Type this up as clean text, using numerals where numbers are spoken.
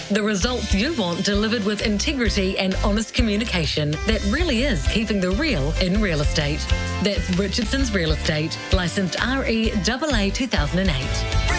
The results you want delivered with integrity and honest communication that really is keeping the real in real estate. That's Richardson's Real Estate, licensed REAA 2008.